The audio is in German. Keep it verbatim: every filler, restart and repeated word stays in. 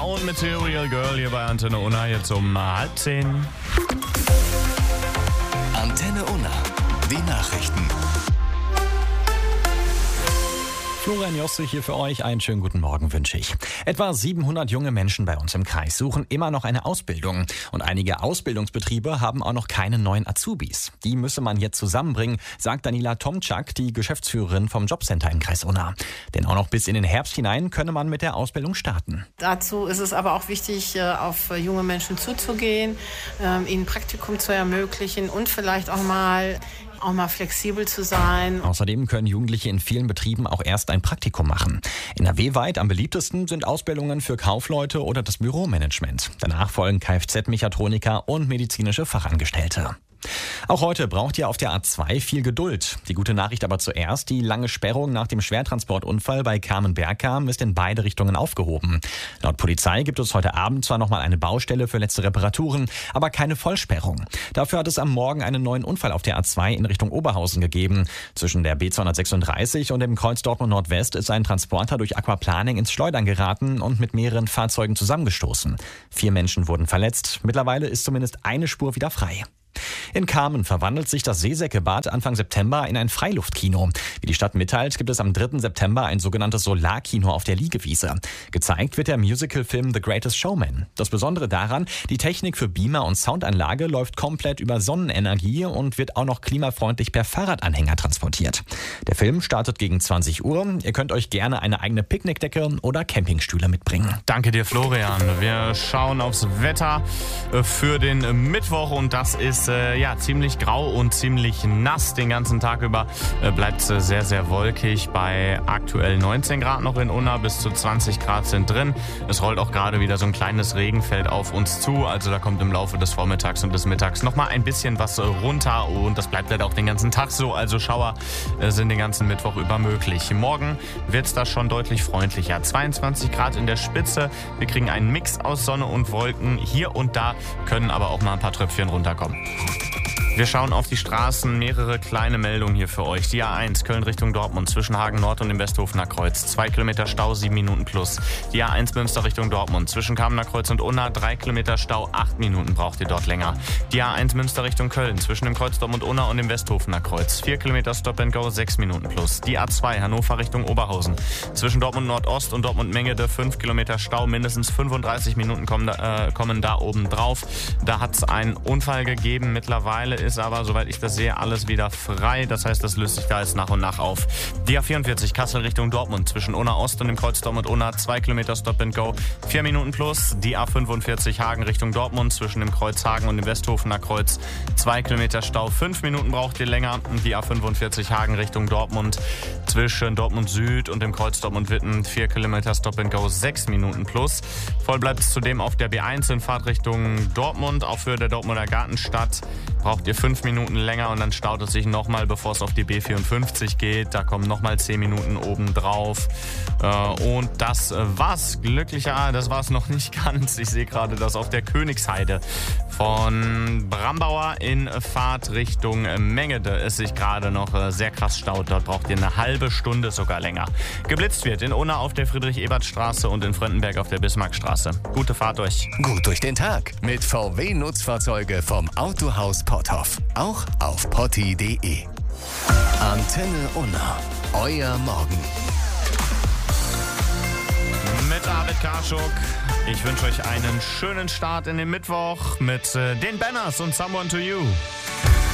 und Material Girl hier bei Antenne Unna jetzt um halb zehn. Antenne Unna, die Nachrichten. Florian Josse hier für euch. Einen schönen guten Morgen wünsche ich. Etwa siebenhundert junge Menschen bei uns im Kreis suchen immer noch eine Ausbildung. Und einige Ausbildungsbetriebe haben auch noch keine neuen Azubis. Die müsse man jetzt zusammenbringen, sagt Daniela Tomczak, die Geschäftsführerin vom Jobcenter im Kreis Unna. Denn auch noch bis in den Herbst hinein könne man mit der Ausbildung starten. Dazu ist es aber auch wichtig, auf junge Menschen zuzugehen, ihnen Praktikum zu ermöglichen und vielleicht auch mal auch mal flexibel zu sein. Außerdem können Jugendliche in vielen Betrieben auch erst ein Praktikum machen. N R W-weit am beliebtesten sind Ausbildungen für Kaufleute oder das Büromanagement. Danach folgen Kfz-Mechatroniker und medizinische Fachangestellte. Auch heute braucht ihr auf der A zwei viel Geduld. Die gute Nachricht aber zuerst: Die lange Sperrung nach dem Schwertransportunfall bei Kamen-Bergkam ist in beide Richtungen aufgehoben. Laut Polizei gibt es heute Abend zwar nochmal eine Baustelle für letzte Reparaturen, aber keine Vollsperrung. Dafür hat es am Morgen einen neuen Unfall auf der A zwei in Richtung Oberhausen gegeben. Zwischen der B zweihundertsechsunddreißig und dem Kreuz Dortmund Nordwest ist ein Transporter durch Aquaplaning ins Schleudern geraten und mit mehreren Fahrzeugen zusammengestoßen. Vier Menschen wurden verletzt. Mittlerweile ist zumindest eine Spur wieder frei. In Kamen verwandelt sich das Seesäckebad Anfang September in ein Freiluftkino. Wie die Stadt mitteilt, gibt es am dritten September ein sogenanntes Solarkino auf der Liegewiese. Gezeigt wird der Musicalfilm The Greatest Showman. Das Besondere daran: Die Technik für Beamer und Soundanlage läuft komplett über Sonnenenergie und wird auch noch klimafreundlich per Fahrradanhänger transportiert. Der Film startet gegen zwanzig Uhr. Ihr könnt euch gerne eine eigene Picknickdecke oder Campingstühle mitbringen. Danke dir, Florian. Wir schauen aufs Wetter für den Mittwoch und das ist äh, ja ziemlich grau und ziemlich nass. Den ganzen Tag über äh, bleibt es äh, sehr, sehr wolkig. Bei aktuell neunzehn Grad noch in Unna, bis zu zwanzig Grad sind drin. Es rollt auch gerade wieder so ein kleines Regenfeld auf uns zu. Also da kommt im Laufe des Vormittags und des Mittags nochmal ein bisschen was äh, runter und das bleibt leider auch den ganzen Tag so. Also Schauer äh, sind den ganzen Mittwoch über möglich. Morgen wird es da schon deutlich freundlicher. zweiundzwanzig Grad in der Spitze. Wir kriegen einen Mix aus Sonne und Wolken. Hier und da können aber auch mal ein paar Tröpfchen runterkommen. Wir schauen auf die Straßen, mehrere kleine Meldungen hier für euch. Die A eins Köln Richtung Dortmund zwischen Hagen Nord und dem Westhofener Kreuz. Zwei Kilometer Stau, sieben Minuten plus. Die A eins Münster Richtung Dortmund zwischen Kamener Kreuz und Unna. Drei Kilometer Stau, acht Minuten braucht ihr dort länger. Die A eins Münster Richtung Köln zwischen dem Kreuz Dortmund Unna und dem Westhofener Kreuz. Vier Kilometer Stop and Go, sechs Minuten plus. Die A zwei Hannover Richtung Oberhausen zwischen Dortmund Nordost und Dortmund Mengede. Fünf Kilometer Stau, mindestens fünfunddreißig Minuten kommen da, äh, kommen da oben drauf. Da hat es einen Unfall gegeben. Mittlerweile ist aber, soweit ich das sehe, alles wieder frei. Das heißt, das löst sich da jetzt nach und nach auf. Die A vierundvierzig Kassel Richtung Dortmund zwischen Unna Ost und dem Kreuz Dortmund Unna. Zwei Kilometer Stop and Go, vier Minuten plus. Die A fünfundvierzig Hagen Richtung Dortmund zwischen dem Kreuz Hagen und dem Westhofener Kreuz. Zwei Kilometer Stau, fünf Minuten braucht ihr länger. Die A fünfundvierzig Hagen Richtung Dortmund zwischen Dortmund Süd und dem Kreuz Dortmund Witten. Vier Kilometer Stop and Go, sechs Minuten plus. Voll bleibt es zudem auf der B eins in Fahrt Richtung Dortmund. Auch für der Dortmunder Gartenstadt braucht ihr fünf Minuten länger und dann staut es sich nochmal, bevor es auf die B vierundfünfzig geht. Da kommen nochmal zehn Minuten oben drauf. Und das war's. Glücklicher, das war's noch nicht ganz. Ich sehe gerade, dass auf der Königsheide von Brambauer in Fahrt Richtung Mengede es sich gerade noch sehr krass staut. Dort braucht ihr eine halbe Stunde sogar länger. Geblitzt wird in Unna auf der Friedrich-Ebert-Straße und in Fröndenberg auf der Bismarckstraße. Gute Fahrt euch. Gut durch den Tag mit V W-Nutzfahrzeuge vom Autohaus Potthoff. Auch auf potti punkt de. Antenne Unna. Euer Morgen. Mit Arvid Karschuk. Ich wünsche euch einen schönen Start in den Mittwoch mit äh, den Banners und Someone to You.